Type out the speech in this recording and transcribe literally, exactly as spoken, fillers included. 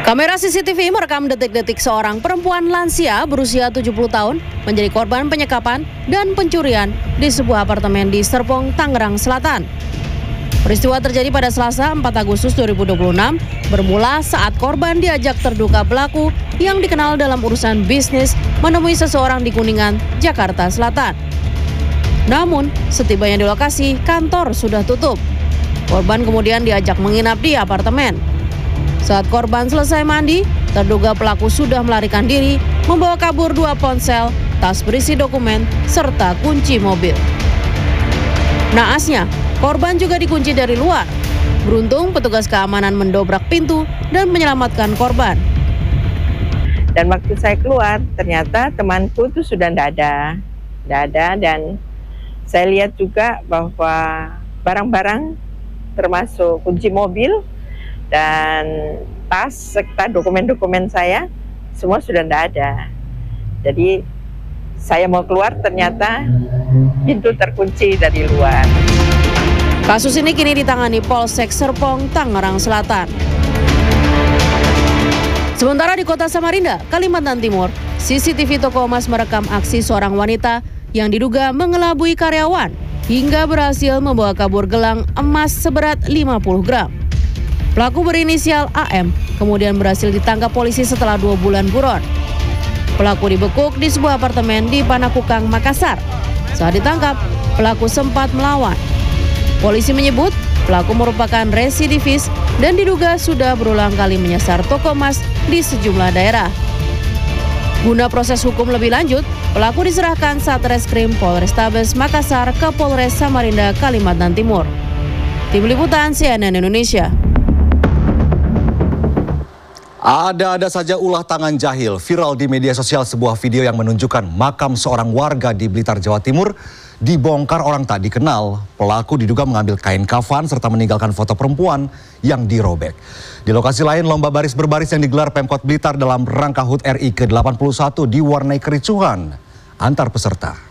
Kamera C C T V merekam detik-detik seorang perempuan lansia berusia tujuh puluh tahun menjadi korban penyekapan dan pencurian di sebuah apartemen di Serpong, Tangerang Selatan. Peristiwa terjadi pada Selasa empat Agustus dua ribu dua puluh enam, bermula saat korban diajak terduga pelaku yang dikenal dalam urusan bisnis menemui seseorang di Kuningan, Jakarta Selatan. Namun, setibanya di lokasi, kantor sudah tutup. Korban kemudian diajak menginap di apartemen. Saat korban selesai mandi, terduga pelaku sudah melarikan diri, membawa kabur dua ponsel, tas berisi dokumen, serta kunci mobil. Naasnya, korban juga dikunci dari luar. Beruntung petugas keamanan mendobrak pintu dan menyelamatkan korban. Dan waktu saya keluar, ternyata temanku itu sudah tidak ada. Tidak ada, dan saya lihat juga bahwa barang-barang termasuk kunci mobil dan tas serta dokumen-dokumen saya semua sudah tidak ada. Jadi saya mau keluar, ternyata pintu terkunci dari luar. Kasus ini kini ditangani Polsek Serpong, Tangerang Selatan. Sementara di Kota Samarinda, Kalimantan Timur, C C T V toko emas merekam aksi seorang wanita yang diduga mengelabui karyawan hingga berhasil membawa kabur gelang emas seberat lima puluh gram. Pelaku berinisial A M kemudian berhasil ditangkap polisi setelah dua bulan buron. Pelaku dibekuk di sebuah apartemen di Panakukang, Makassar. Saat ditangkap, pelaku sempat melawan. Polisi menyebut pelaku merupakan residivis dan diduga sudah berulang kali menyasar toko emas di sejumlah daerah. Guna proses hukum lebih lanjut, pelaku diserahkan Satreskrim Polrestabes Makassar ke Polres Samarinda, Kalimantan Timur. Tim Liputan C N N Indonesia. Ada-ada saja ulah tangan jahil viral di media sosial. Sebuah video yang menunjukkan makam seorang warga di Blitar, Jawa Timur dibongkar orang tak dikenal. Pelaku diduga mengambil kain kafan serta meninggalkan foto perempuan yang dirobek. Di lokasi lain, lomba baris berbaris yang digelar Pemkot Blitar dalam rangka H U T R I ke delapan puluh satu diwarnai kericuhan antar peserta.